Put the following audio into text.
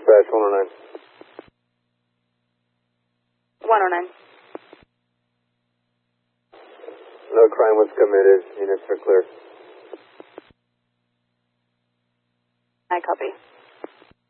Dispatch 109. 109. No crime was committed. Units are clear. I copy.